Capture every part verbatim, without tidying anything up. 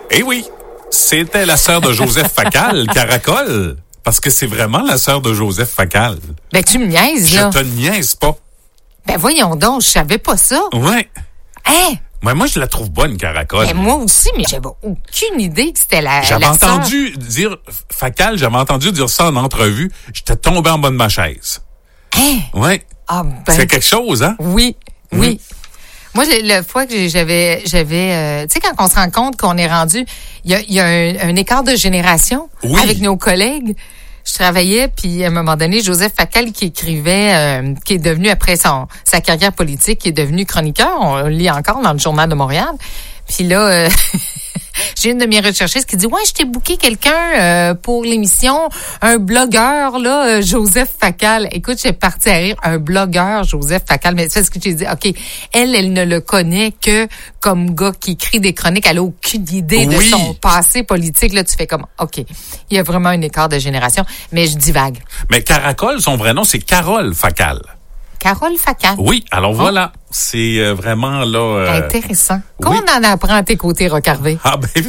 Eh oui, c'était la sœur de Joseph Facal, Caracol. Parce que c'est vraiment la sœur de Joseph Facal. Ben, tu me niaises, là. Je te niaise pas. Ben, voyons donc, je savais pas ça. Ouais. Hein? Ouais, moi, je la trouve bonne, Caracol. Ben, moi aussi, mais j'avais aucune idée que c'était la J'avais la entendu sœur. dire, Facal, j'avais entendu dire ça en entrevue. J'étais tombé en bas de ma chaise. Hein? Ouais. Ah, ben. C'est quelque chose, hein? Oui, oui. Mmh. Moi, la fois que j'avais, j'avais, euh, tu sais, quand on se rend compte qu'on est rendu, il y a, y a un, un écart de génération oui. avec nos collègues. Je travaillais, puis à un moment donné, Joseph Facal qui écrivait, euh, qui est devenu après son sa carrière politique, qui est devenu chroniqueur, on le lit encore dans le Journal de Montréal. Puis là, euh, j'ai une de mes recherchistes qui dit, ouais, je t'ai booké quelqu'un euh, pour l'émission, un blogueur là, euh, Joseph Facal. Écoute, j'ai parti à rire, un blogueur Joseph Facal. Mais c'est ce que j'ai dit. Ok, elle, elle ne le connaît que comme gars qui écrit des chroniques. Elle a aucune idée oui. de son passé politique. Là, tu fais comme, ok, il y a vraiment un écart de génération. Mais je divague. Mais Caracol, son vrai nom, c'est Carole Facal. Carole Facal. Oui, alors oh. voilà. C'est euh, vraiment là... Euh, Intéressant. Qu'on oui. en apprend à tes côtés, Rocarvé. Ah ben...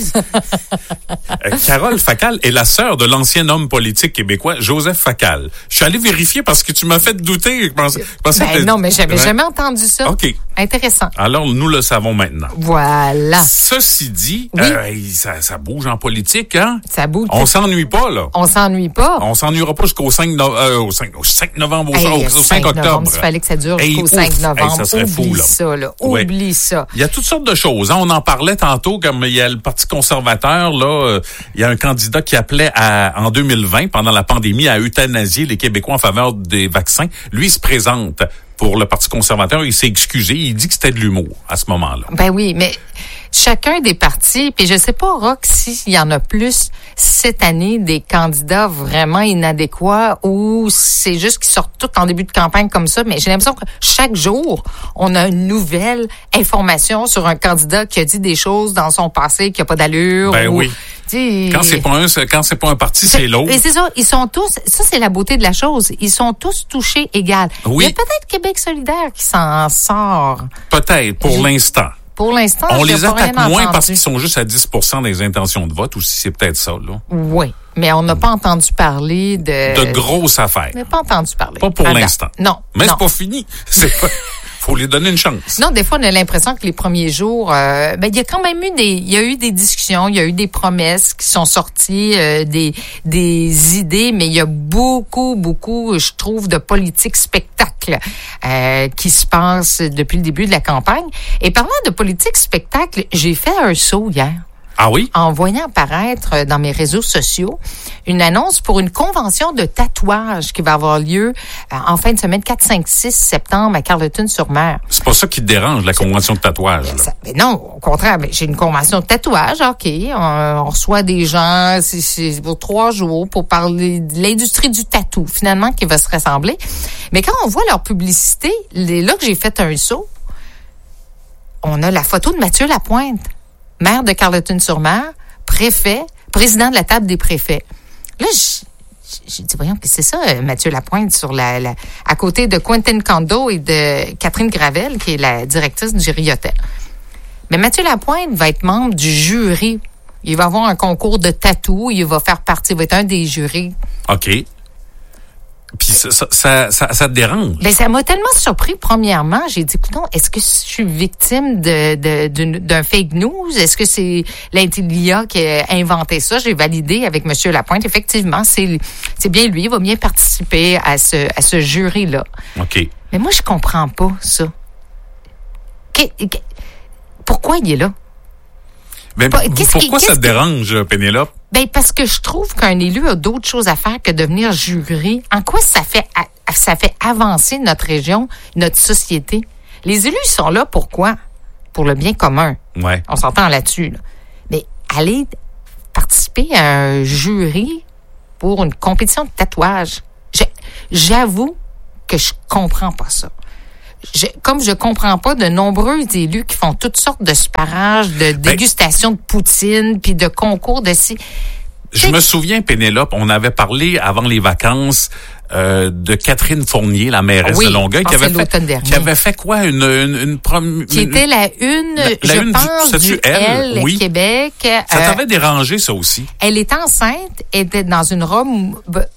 euh, Carole Facal est la sœur de l'ancien homme politique québécois, Joseph Facal. Je suis allé vérifier parce que tu m'as fait douter. Je pensais, je pensais ben que non, mais j'avais ouais. jamais entendu ça. OK. Intéressant. Alors, nous le savons maintenant. Voilà. Ceci dit, oui. euh, ça, ça bouge en politique, hein? Ça bouge. On s'ennuie pas, là. On s'ennuie pas. On s'ennuiera pas jusqu'au cinq, no- euh, au cinq, au cinq novembre, hey, au, au cinq, cinq octobre. Novembre, il fallait que ça dure jusqu'au hey, cinq novembre. Hey, ça serait Oublie fou, là. ça, là. Ouais. Oublie ça. Il y a toutes sortes de choses. Hein. On en parlait tantôt, comme il y a le Parti conservateur, là, euh, il y a un candidat qui appelait à, en deux mille vingt, pendant la pandémie, à euthanasier les Québécois en faveur des vaccins. Lui, il se présente pour le Parti conservateur. Il s'est excusé. Il dit que c'était de l'humour à ce moment-là. Ben oui, mais chacun des partis, puis je sais pas, Rock, s'il y en a plus cette année des candidats vraiment inadéquats ou c'est juste qu'ils sortent tout en début de campagne comme ça, mais j'ai l'impression que chaque jour, on a une nouvelle information sur un candidat qui a dit des choses dans son passé qui a pas d'allure. Ben ou, oui. Quand c'est pas un, quand c'est pas un parti, c'est, c'est l'autre. Et c'est ça, ils sont tous, ça c'est la beauté de la chose, ils sont tous touchés égal. Oui. Il y a peut-être Québec solidaire qui s'en sort. Peut-être, pour Je... l'instant. Pour l'instant, on les attaque moins entendu. Parce qu'ils sont juste à dix pour cent des intentions de vote, ou si c'est peut-être ça, là. Oui, mais on n'a pas entendu parler de... De grosses affaires. On n'a pas entendu parler. Pas pour Attends. l'instant. Non. Mais non. c'est pas fini. C'est pas... Faut lui donner une chance. Non, des fois, on a l'impression que les premiers jours, euh, ben, il y a quand même eu des, il y a eu des discussions, il y a eu des promesses qui sont sorties, euh, des, des idées, mais il y a beaucoup, beaucoup, je trouve, de politique spectacle, euh, qui se passe depuis le début de la campagne. Et parlant de politique spectacle, j'ai fait un saut hier. Ah oui? En voyant apparaître dans mes réseaux sociaux une annonce pour une convention de tatouage qui va avoir lieu en fin de semaine quatre, cinq, six septembre à Carleton-sur-Mer. C'est pas ça qui te dérange, la convention de tatouage. Ben, ça, ben non, au contraire, ben, j'ai une convention de tatouage, OK. On, on reçoit des gens, c'est, c'est pour trois jours pour parler de l'industrie du tatou, finalement, qui va se rassembler. Mais quand on voit leur publicité, c'est là que j'ai fait un saut. On a la photo de Mathieu Lapointe, maire de Carleton-sur-Mer, préfet, président de la table des préfets. Là, j'ai dit, voyons, qu'est-ce que c'est ça, Mathieu Lapointe, sur la, la, à côté de Quentin Kondo et de Catherine Gravel, qui est la directrice du Riotel. Mais Mathieu Lapointe va être membre du jury. Il va avoir un concours de tatou, il va faire partie, il va être un des jurys. OK. Puis ça, ça, ça, ça, ça te dérange? Ben, ça m'a tellement surpris, premièrement. J'ai dit, écoute, est-ce que je suis victime de, de, de, d'un fake news? Est-ce que c'est l'Intellia qui a inventé ça? J'ai validé avec M. Lapointe. Effectivement, c'est, c'est bien lui. Il va bien participer à ce, à ce jury-là. OK. Mais moi, je comprends pas ça. Que, que, pourquoi il est là? Ben, Pas, pourquoi ça te dérange, Pénélope? Ben, parce que je trouve qu'un élu a d'autres choses à faire que devenir jury. En quoi ça fait, ça fait avancer notre région, notre société? Les élus sont là pourquoi? Pour le bien commun. Ouais. On s'entend là-dessus, là. Mais aller participer à un jury pour une compétition de tatouage, je, j'avoue que je comprends pas ça. Je, comme je comprends pas de nombreux élus qui font toutes sortes de sparages, de dégustation de poutine, puis de concours de si. Je me souviens, Pénélope, on avait parlé avant les vacances euh, de Catherine Fournier, la mairesse oui, de Longueuil, qui avait, fait, qui avait fait quoi? Une, une, une prom... Qui était la une, la, la je une pense, du, du elle, elle oui. Québec. Ça t'avait euh, dérangé, ça aussi? Elle était enceinte, elle était dans une robe...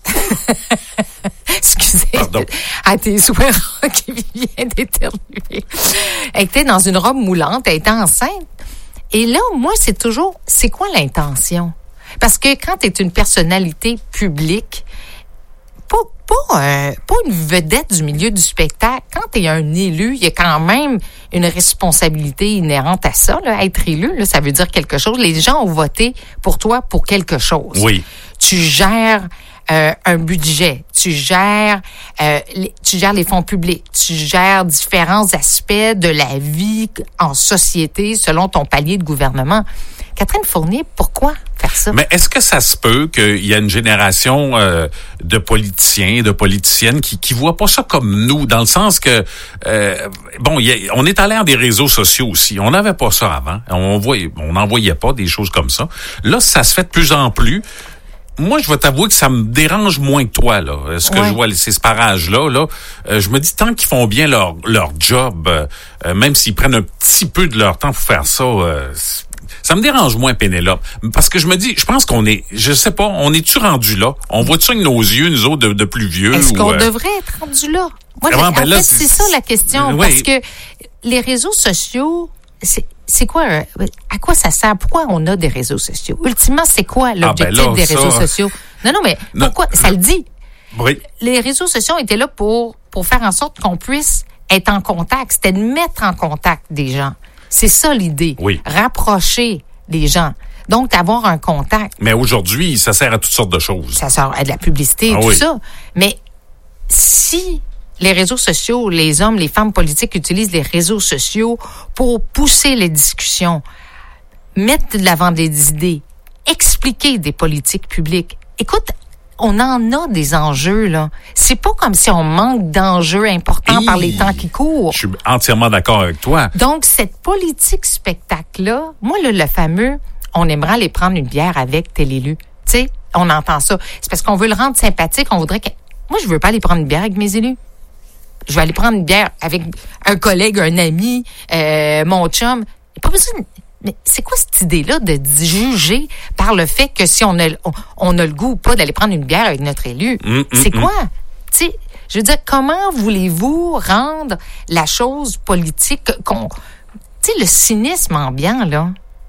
Excusez. Pardon. À tes souhaits qui vient d'éternuer. Elle était dans une robe moulante, elle était enceinte. Et là, moi, c'est toujours, c'est quoi l'intention? Parce que quand tu es une personnalité publique, pas, pas, euh, pas une vedette du milieu du spectacle, quand tu es un élu, il y a quand même une responsabilité inhérente à ça. Là. Être élu, là, ça veut dire quelque chose. Les gens ont voté pour toi pour quelque chose. Oui. Tu gères euh, un budget, tu gères, euh, les, tu gères les fonds publics, tu gères différents aspects de la vie en société selon ton palier de gouvernement. Catherine Fournier, pourquoi faire ça? Mais est-ce que ça se peut qu'il y a une génération euh, de politiciens, de politiciennes qui qui voient pas ça comme nous, dans le sens que euh, bon, y a, on est à l'ère des réseaux sociaux aussi. On n'avait pas ça avant. On voyait, on n'en voyait pas des choses comme ça. Là, ça se fait de plus en plus. Moi, je vais t'avouer que ça me dérange moins que toi, là. Ce que ouais. je vois, ces parages-là, là, euh, je me dis, tant qu'ils font bien leur leur job, euh, même s'ils prennent un petit peu de leur temps pour faire ça, euh, ça me dérange moins, Pénélope. Parce que je me dis, je pense qu'on est, je sais pas, on est-tu rendu là? On voit-tu avec nos yeux, nous autres, de, de plus vieux? Est-ce ou, qu'on euh... devrait être rendu là? Moi, Vraiment, en ben fait, là, c'est... c'est ça la question. Oui. Parce que les réseaux sociaux, c'est... C'est quoi, à quoi ça sert? Pourquoi on a des réseaux sociaux? Ultimement, c'est quoi l'objectif ah ben là, des réseaux ça... sociaux? Non, non, mais non, pourquoi? Ça le dit. Oui. Les réseaux sociaux étaient là pour, pour faire en sorte qu'on puisse être en contact. C'était de mettre en contact des gens. C'est ça l'idée. Oui. Rapprocher les gens. Donc, d'avoir un contact. Mais aujourd'hui, ça sert à toutes sortes de choses. Ça sert à de la publicité et ah, tout oui. ça. Mais si les réseaux sociaux, les hommes, les femmes politiques utilisent les réseaux sociaux pour pousser les discussions, mettre de l'avant des idées, expliquer des politiques publiques. Écoute, on en a des enjeux, là. C'est pas comme si on manque d'enjeux importants Hi, par les temps qui courent. Je suis entièrement d'accord avec toi. Donc, cette politique spectacle-là, moi, là, le fameux, on aimerait aller prendre une bière avec tel élu. Tu sais, on entend ça. C'est parce qu'on veut le rendre sympathique, on voudrait que... Moi, je veux pas aller prendre une bière avec mes élus. Je vais aller prendre une bière avec un collègue, un ami, euh, mon chum. Pas besoin de... Mais c'est quoi cette idée-là de juger par le fait que si on a, on, on a le goût ou pas d'aller prendre une bière avec notre élu? Mmh, mmh, c'est quoi? Mmh. Tu sais, je veux dire, comment voulez-vous rendre la chose politique qu'on... Tu sais, le cynisme ambiant, là.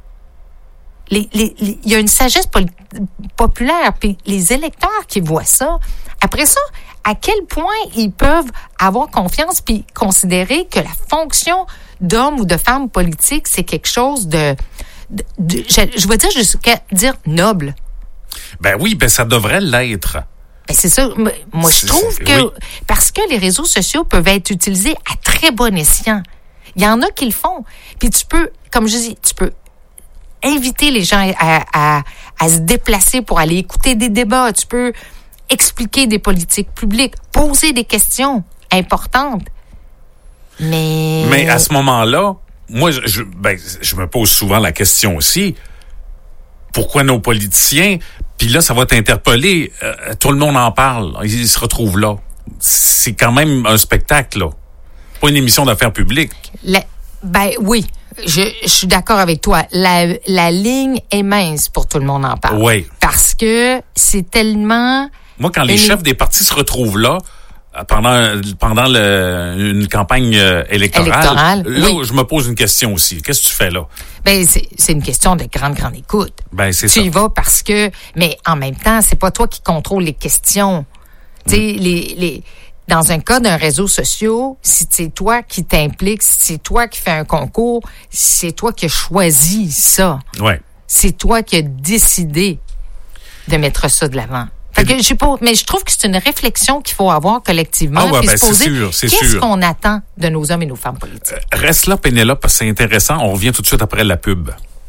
Les, les, les, il y a une sagesse poli- populaire, puis les électeurs qui voient ça, après ça, à quel point ils peuvent avoir confiance puis considérer que la fonction d'homme ou de femme politique, c'est quelque chose de, de, de je, je vais dire jusqu'à dire noble. Ben oui, ben ça devrait l'être. Ben c'est ça. Moi, je trouve que, oui. parce que les réseaux sociaux peuvent être utilisés à très bon escient. Il y en a qui le font. Puis tu peux, comme je dis, tu peux inviter les gens à, à, à se déplacer pour aller écouter des débats. Tu peux expliquer des politiques publiques, poser des questions importantes. Mais... Mais à ce moment-là, moi, je, ben, je me pose souvent la question aussi, pourquoi nos politiciens, puis là, ça va t'interpeller, euh, tout le monde en parle, ils se retrouvent là. C'est quand même un spectacle, là. Pas une émission d'affaires publiques. La, ben oui, je, je suis d'accord avec toi. La, la ligne est mince pour tout le monde en parle. Oui. Parce que c'est tellement... Moi, quand les une... chefs des partis se retrouvent là, pendant pendant le, une campagne électorale, électorale là, oui. je me pose une question aussi. Qu'est-ce que tu fais là? Ben c'est, c'est une question de grande, grande écoute. Ben c'est tu ça. Tu y vas parce que... Mais en même temps, c'est pas toi qui contrôle les questions. Tu sais, mm. les, les... Dans un cas d'un réseau social, si c'est toi qui t'impliques, si c'est toi qui fais un concours, c'est toi qui as choisi ça. Ouais. C'est toi qui as décidé de mettre ça de l'avant. Fait que, je sais pas, mais je trouve que c'est une réflexion qu'il faut avoir collectivement. Ah ouais, puis ben se poser, c'est sûr, c'est qu'est-ce sûr. qu'on attend de nos hommes et nos femmes politiques? Euh, reste là, Pénélope, parce que c'est intéressant. On revient tout de suite après la pub.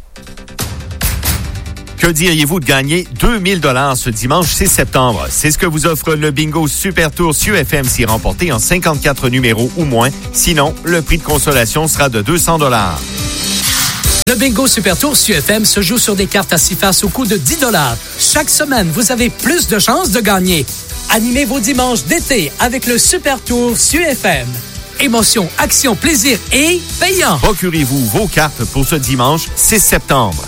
Que diriez-vous de gagner deux mille dollars ce dimanche six septembre? C'est ce que vous offre le bingo Super Tour S U F M si remporté en cinquante-quatre numéros ou moins. Sinon, le prix de consolation sera de deux cents dollars. Le bingo Super Tour S U F M se joue sur des cartes à six faces au coût de dix dollars. Chaque semaine, vous avez plus de chances de gagner. Animez vos dimanches d'été avec le Super Tour S U F M. Émotion, action, plaisir et payant. Procurez-vous vos cartes pour ce dimanche six septembre.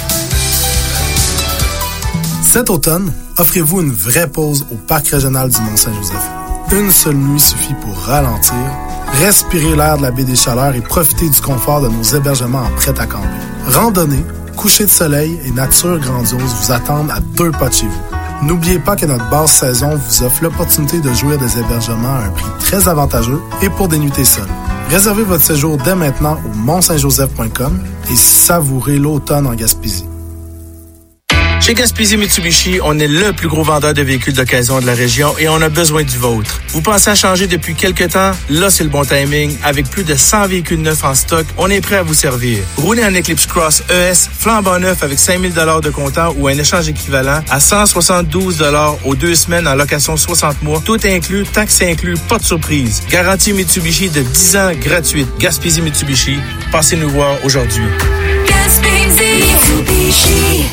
Cet automne, offrez-vous une vraie pause au Parc régional du Mont-Saint-Joseph. Une seule nuit suffit pour ralentir, respirer l'air de la baie des Chaleurs et profiter du confort de nos hébergements en prêt-à-camper. Randonnée, coucher de soleil et nature grandiose vous attendent à deux pas de chez vous. N'oubliez pas que notre basse saison vous offre l'opportunité de jouir des hébergements à un prix très avantageux et pour des nuitées seules. Réservez votre séjour dès maintenant au mont saint joseph point com et savourez l'automne en Gaspésie. Chez Gaspésie Mitsubishi, on est le plus gros vendeur de véhicules d'occasion de la région et on a besoin du vôtre. Vous pensez à changer depuis quelques temps? Là, c'est le bon timing. Avec plus de cent véhicules neufs en stock, on est prêt à vous servir. Roulez en Eclipse Cross E S, flambant neuf avec cinq mille dollars de comptant ou un échange équivalent à cent soixante-douze dollars aux deux semaines en location soixante mois. Tout inclus, taxes inclus, pas de surprise. Garantie Mitsubishi de dix ans gratuite. Gaspésie Mitsubishi. Passez nous voir aujourd'hui. Gaspésie Mitsubishi.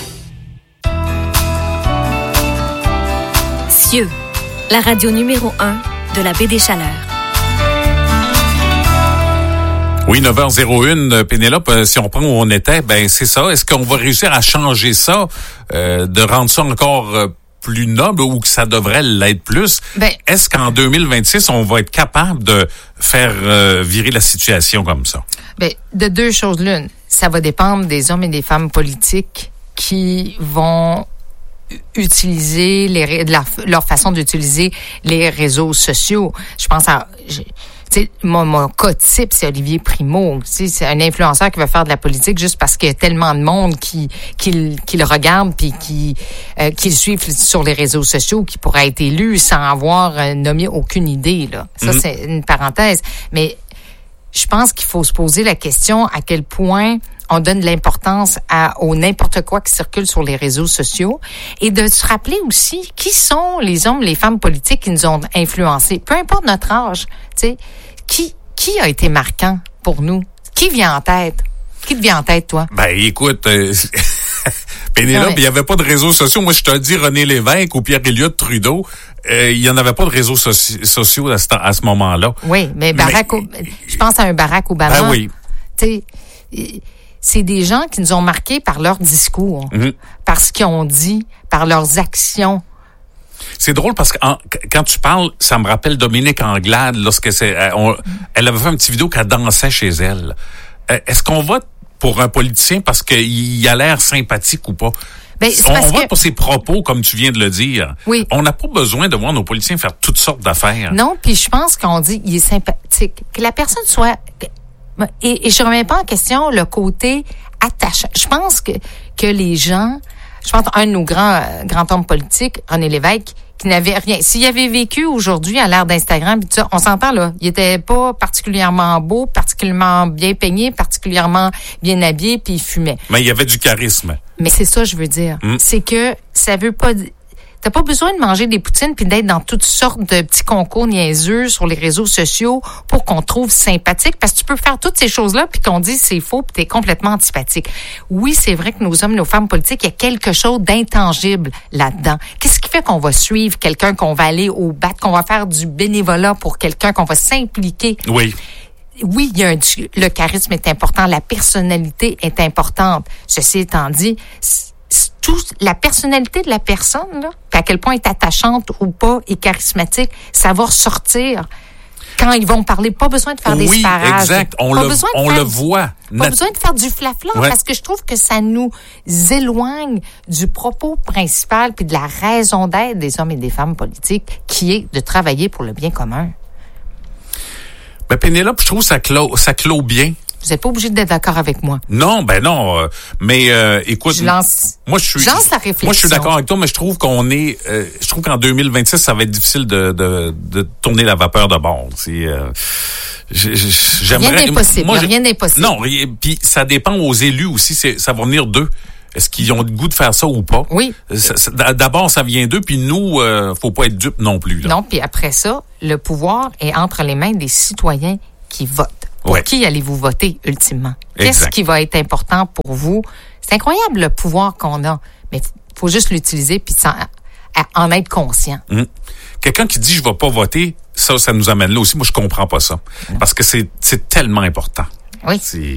Cieux, la radio numéro un de la baie des Chaleurs. Oui, neuf heures zéro une, Pénélope, si on prend où on était, ben c'est ça. Est-ce qu'on va réussir à changer ça, euh, de rendre ça encore euh, plus noble ou que ça devrait l'être plus? Ben, est-ce qu'en deux mille vingt-six, on va être capable de faire euh, virer la situation comme ça? Ben, de deux choses l'une. Ça va dépendre des hommes et des femmes politiques qui vont utiliser les, leur, leur façon d'utiliser les réseaux sociaux. Je pense à... Je, tu sais, mon, mon cas type, c'est Olivier Primo. Tu sais, c'est un influenceur qui veut faire de la politique juste parce qu'il y a tellement de monde qui, qui, qui le regarde puis qui, euh, qui le suivent sur les réseaux sociaux, qui pourrait être élu sans avoir euh, nommé aucune idée, là. Ça, mm-hmm. c'est une parenthèse. Mais je pense qu'il faut se poser la question à quel point on donne de l'importance à, au n'importe quoi qui circule sur les réseaux sociaux et de se rappeler aussi qui sont les hommes, les femmes politiques qui nous ont influencés. Peu importe notre âge, tu sais, qui, qui a été marquant pour nous? Qui vient en tête? Qui te vient en tête, toi? Ben, écoute, euh, Pénélope, il ouais. n'y avait pas de réseaux sociaux. Moi, je te dis René Lévesque ou Pierre-Éliott Trudeau, euh, il n'y en avait pas de réseaux soci- sociaux à ce, à ce moment-là. Oui, mais Barack, mais, o- je pense à un Barack Obama. Ben oui. Tu sais, c'est des gens qui nous ont marqués par leur discours, mm-hmm. par ce qu'ils ont dit, par leurs actions. C'est drôle parce que en, quand tu parles, ça me rappelle Dominique Anglade lorsque c'est, on, elle avait fait un petit vidéo qu'elle dansait chez elle. Est-ce qu'on vote pour un politicien parce qu'il a l'air sympathique ou pas? Ben, on on vote que... pour ses propos, comme tu viens de le dire. Oui. On n'a pas besoin de voir nos politiciens faire toutes sortes d'affaires. Non, puis je pense qu'on dit qu'il est sympathique. Que la personne soit... Et, et je ne remets pas en question le côté attachant. Je pense que, que les gens... Je pense qu'un de nos grands, grands hommes politiques, René Lévesque, qui n'avait rien... S'il avait vécu aujourd'hui à l'ère d'Instagram, tout ça, on s'entend là, il était pas particulièrement beau, particulièrement bien peigné, particulièrement bien habillé, puis il fumait. Mais il y avait du charisme. Mais c'est ça, je veux dire. Mm. C'est que ça veut pas... T'as pas besoin de manger des poutines puis d'être dans toutes sortes de petits concours niaiseux sur les réseaux sociaux pour qu'on te trouve sympathique, parce que tu peux faire toutes ces choses-là puis qu'on dise c'est faux puis t'es complètement antipathique. Oui, c'est vrai que nos hommes, nos femmes politiques, il y a quelque chose d'intangible là-dedans. Qu'est-ce qui fait qu'on va suivre quelqu'un, qu'on va aller au bat, qu'on va faire du bénévolat pour quelqu'un, qu'on va s'impliquer? Oui. Oui, il y a un, le charisme est important, la personnalité est importante. Ceci étant dit, tout, la personnalité de la personne, là, à quel point elle est attachante ou pas et charismatique, ça va ressortir quand ils vont parler. Pas besoin de faire oui, des sparages. Oui, exact. On, le, on faire, le voit. Pas Nat- besoin de faire du flafla, ouais. Parce que je trouve que ça nous éloigne du propos principal puis de la raison d'être des hommes et des femmes politiques, qui est de travailler pour le bien commun. Ben, Pénélope, je trouve que ça clôt, ça clôt bien. Vous n'êtes pas obligé d'être d'accord avec moi. Non, ben non. Euh, mais euh, écoute, je lance, moi je suis, je lance la réflexion. Moi je suis d'accord avec toi, mais je trouve qu'on est, euh, je trouve qu'en deux mille vingt-six, ça va être difficile de de, de tourner la vapeur de bord. C'est, euh, j'aimerais. Rien n'est possible. Moi, rien n'est possible. Non, puis ça dépend aux élus aussi. C'est, ça va venir d'eux. Est-ce qu'ils ont le goût de faire ça ou pas? Oui. Ça, ça, d'abord, ça vient d'eux, puis nous, euh, faut pas être dupes non plus. Là. Non, puis après ça, le pouvoir est entre les mains des citoyens qui votent. Pour ouais. qui allez-vous voter, ultimement? Qu'est-ce Exact. qui va être important pour vous? C'est incroyable le pouvoir qu'on a, mais il faut juste l'utiliser puis en, en être conscient. Mmh. Quelqu'un qui dit « je vais pas voter », ça, ça nous amène là aussi. Moi, je comprends pas ça. Mmh. Parce que c'est, c'est tellement important. Oui. C'est,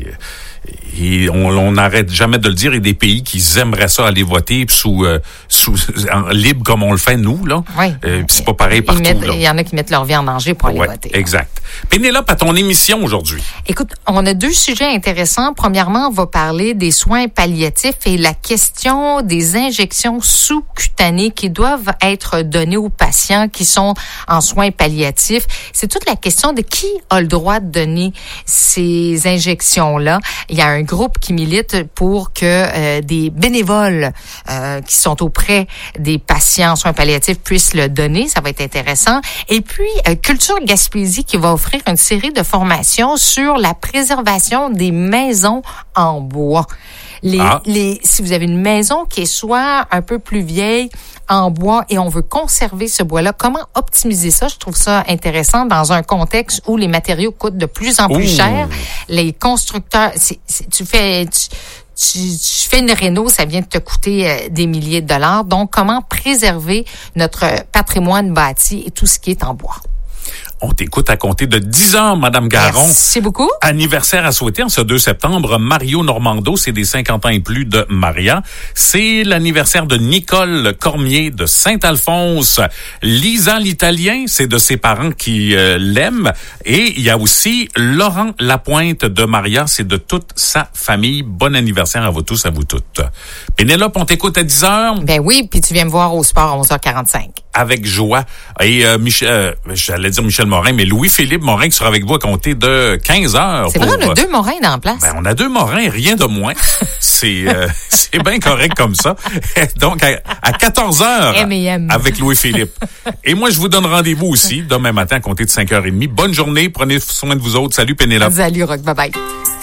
et on n'arrête jamais de le dire. Il y a des pays qui aimeraient ça aller voter sous, euh, sous en, libre comme on le fait nous là. Oui. Euh, puis c'est pas pareil partout. Il y en a qui mettent leur vie en danger pour aller ouais, voter. Exact. Pénélope, à ton émission aujourd'hui. Écoute, on a deux sujets intéressants. Premièrement, on va parler des soins palliatifs et la question des injections sous-cutanées qui doivent être données aux patients qui sont en soins palliatifs. C'est toute la question de qui a le droit de donner ces injections-là. Il y a un groupe qui milite pour que euh, des bénévoles euh, qui sont auprès des patients en soins palliatifs puissent le donner. Ça va être intéressant. Et puis, euh, Culture Gaspésie qui va offrir une série de formations sur la préservation des maisons en bois. Les, ah. les, si vous avez une maison qui est soit un peu plus vieille, en bois, et on veut conserver ce bois-là, comment optimiser ça? Je trouve ça intéressant dans un contexte où les matériaux coûtent de plus en plus Ouh. cher. Les constructeurs, c'est, c'est, tu fais... Tu, Tu, tu fais une réno, ça vient de te coûter euh, des milliers de dollars. Donc, comment préserver notre patrimoine bâti et tout ce qui est en bois? On t'écoute à compter de dix ans, Madame Garon. Merci beaucoup. Anniversaire à souhaiter en ce deux septembre. Mario Normando, c'est des cinquante ans et plus de Maria. C'est l'anniversaire de Nicole Cormier de Saint-Alphonse. Lisa l'Italien, c'est de ses parents qui euh, l'aiment. Et il y a aussi Laurent Lapointe de Maria, c'est de toute sa famille. Bon anniversaire à vous tous, à vous toutes. Pénélope, on t'écoute à dix heures. Ben oui, puis tu viens me voir au sport à onze heures quarante-cinq. Avec joie. Et euh, Michel, euh, j'allais dire Michel Morin, mais Louis-Philippe Morin qui sera avec vous à compter de quinze heures. C'est pour, vrai, on a deux Morins dans la place. Ben, on a deux Morins, rien de moins. c'est euh, c'est bien correct comme ça. Donc, à, à quatorze heures, M et M. avec Louis-Philippe. Et moi, je vous donne rendez-vous aussi demain matin à compter de cinq heures trente. Bonne journée, prenez soin de vous autres. Salut Pénélope. Salut Rock, bye bye.